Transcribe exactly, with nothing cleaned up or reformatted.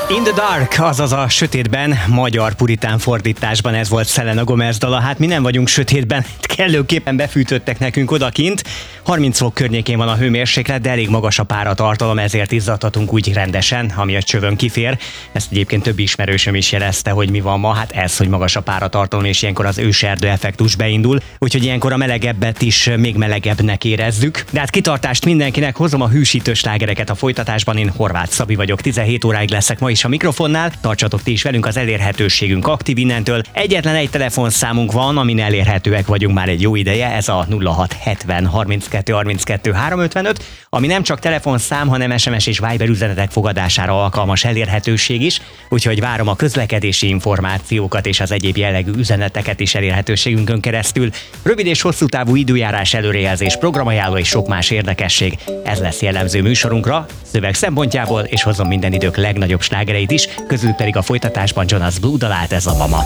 In the Dark, azaz a sötétben, magyar puritán fordításban ez volt Selena Gomez dala. Hát mi nem vagyunk sötétben, kellőképpen befűtöttek nekünk odakint. harminc fok környékén van a hőmérséklet, de elég magas a páratartalom, ezért izzadhatunk úgy rendesen, ami a csövön kifér. Ezt egyébként több ismerősöm is jelezte, hogy mi van ma. Hát ez, hogy magas a páratartalom, és ilyenkor az őserdő effektus beindul. Úgyhogy ilyenkor a melegebbet is még melegebbnek érezzük. De hát kitartást mindenkinek, hozom a hűsítő slágereket a folytatásban. Én Horváth Szabi vagyok, tizenhét óráig leszek ma is a mikrofonnál. Tartsatok ti is velünk, az elérhetőségünk aktív innentől. Egyetlen egy telefonszámunk van, amin elérhetőek vagyunk már egy jó ideje, ez a nulla hat hetven harminckettő harminckettő háromszázötvenöt, ami nem csak telefonszám, hanem es em es és Viber üzenetek fogadására alkalmas elérhetőség is, úgyhogy várom a közlekedési információkat és az egyéb jellegű üzeneteket is elérhetőségünkön keresztül. Rövid és hosszú távú időjárás, előrejelzés, programajánló és sok más érdekesség. Ez lesz jellemző műsorunkra, szöveg szempontjából, és hozom minden idők legnagyobb slágereit is, közül pedig a folytatásban Jonas Blue dalát, ez a Mama.